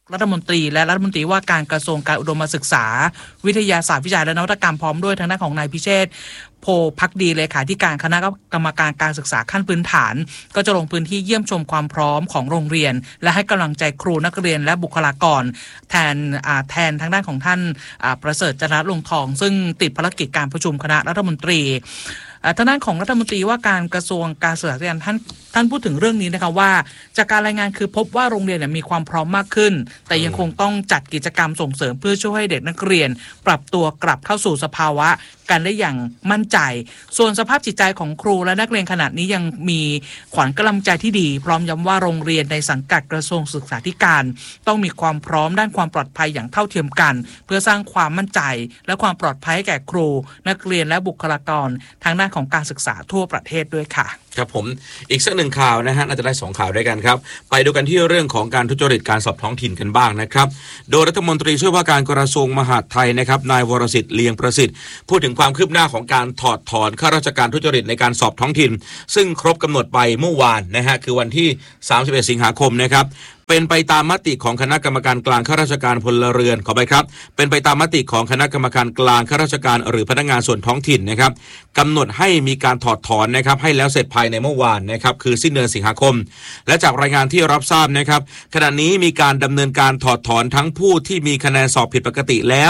รัฐมนตรีและรัฐมนตรีว่าการกระทรวงการอุดมศึกษาวิทยาศาสตร์วิจัยและนวัตกรรมพร้อมด้วยทางด้านของนายพิเชษฐ์โพภักดีเลขาธิการคณะกรรมการการศึกษาขั้นพื้นฐานก็จะลงพื้นที่เยี่ยมชมความพร้อมของโรงเรียนและให้กำลังใจครูนักเรียนและบุคลากรแทนทางด้านของท่านประเสริฐจรัสลงทองซึ่งติดภารกิจการประชุมคณะรัฐมนตรีทางด้านของรัฐมนตรีว่าการกระทรวงการศึกษาธิการท่านพูดถึงเรื่องนี้นะคะว่าจากการรายงานคือพบว่าโรงเรียนมีความพร้อมมากขึ้นแต่ยังคงต้องจัดกิจกรรมส่งเสริมเพื่อช่วยให้เด็กนักเรียนปรับตัวกลับเข้าสู่สภาวะกันได้อย่างมั่นใจส่วนสภาพจิตใจของครูและนักเรียนขณะนี้ยังมีขวัญกำลังใจที่ดีพร้อมย้ำว่าโรงเรียนในสังกัดกระทรวงศึกษาธิการต้องมีความพร้อมด้านความปลอดภัยอย่างเท่าเทียมกันเพื่อสร้างความมั่นใจและความปลอดภัยให้แก่ครูนักเรียนและบุคลากรทางด้านของการศึกษาทั่วประเทศด้วยค่ะครับผมอีกสักหนึ่งข่าวนะฮะน่าจะได้2ข่าวด้วยกันครับไปดูกันที่เรื่องของการทุจริตการสอบท้องถิ่นกันบ้างนะครับโดยรัฐมนตรีช่วยว่าการกระทรวงมหาดไทยนะครับนายวรสิทธิ์เลียงประสิทธิ์พูดถึงความคืบหน้าของการถอดถอนข้าราชการทุจริตในการสอบท้องถิ่นซึ่งครบกำหนดไปเมื่อวานนะฮะคือวันที่31สิงหาคมนะครับเป็นไปตามมติของคณะกรรมการกลางข้าราชการพลเรือนขอไปครับเป็นไปตามมติของคณะกรรมการกลางข้าราชการหรือพนักงานส่วนท้องถิ่นนะครับกำหนดให้มีการถอดถอนนะครับให้แล้วเสร็จภายในเมื่อวานนะครับคือสิ้นเดือนสิงหาคมและจากรายงานที่รับทราบนะครับขณะนี้มีการดำเนินการถอดถอนทั้งผู้ที่มีคะแนนสอบผิดปกติแล้ว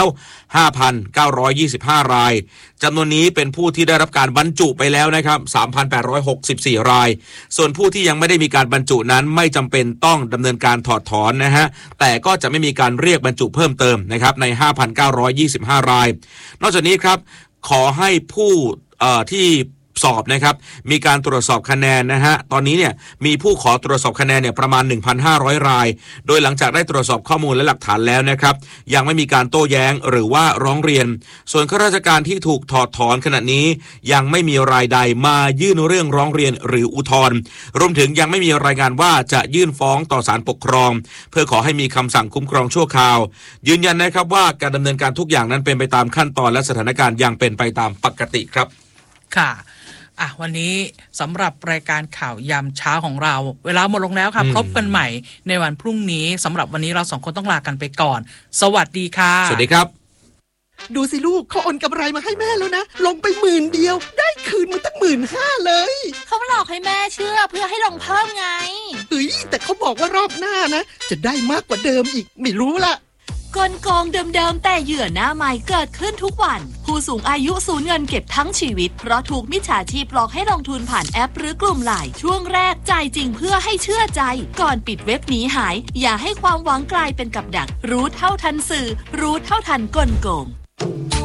5,925 รายจำนวนนี้เป็นผู้ที่ได้รับการบรรจุไปแล้วนะครับ 3,864 รายส่วนผู้ที่ยังไม่ได้มีการบรรจุนั้นไม่จำเป็นต้องดำเนินการถอดถอนนะฮะแต่ก็จะไม่มีการเรียกบรรจุเพิ่มเติมนะครับใน 5,925 รายนอกจากนี้ครับขอให้ผู้ที่สอบนะครับมีการตรวจสอบคะแนนนะฮะตอนนี้เนี่ยมีผู้ขอตรวจสอบคะแนนเนี่ยประมาณ 1,500 รายโดยหลังจากได้ตรวจสอบข้อมูลและหลักฐานแล้วนะครับยังไม่มีการโต้แย้งหรือว่าร้องเรียนส่วนข้าราชการที่ถูกถอดถอนขณะนี้ยังไม่มีรายใดมายื่นเรื่องร้องเรียนหรืออุทธรณ์รวมถึงยังไม่มีรายงานว่าจะยื่นฟ้องต่อศาลปกครองเพื่อขอให้มีคำสั่งคุ้มครองชั่วคราวยืนยันนะครับว่าการดำเนินการทุกอย่างนั้นเป็นไปตามขั้นตอนและสถานการณ์ยังเป็นไปตามปกติครับค่ะวันนี้สำหรับรายการข่าวยามเช้าของเราเวลาหมดลงแล้วค่ะพบกันใหม่ในวันพรุ่งนี้สำหรับวันนี้เรา2คนต้องลากันไปก่อนสวัสดีค่ะสวัสดีครับดูสิลูกเขาโอนกำไรมาให้แม่แล้วนะลงไป10,000เดียวได้คืนมาตั้ง 15,000 เลยเขาหลอกให้แม่เชื่อเพื่อให้ลงเพิ่มไงแต่เขาบอกว่ารอบหน้านะจะได้มากกว่าเดิมอีกไม่รู้ละกลโกงเดิมๆแต่เหยื่อหน้าใหม่เกิดขึ้นทุกวันผู้สูงอายุสูญเงินเก็บทั้งชีวิตเพราะถูกมิจฉาชีพหลอกให้ลงทุนผ่านแอปหรือกลุ่มไลน์ช่วงแรกจ่ายจริงเพื่อให้เชื่อใจก่อนปิดเว็บหนีหายอย่าให้ความหวังกลายเป็นกับดักรู้เท่าทันสื่อรู้เท่าทันกลโกง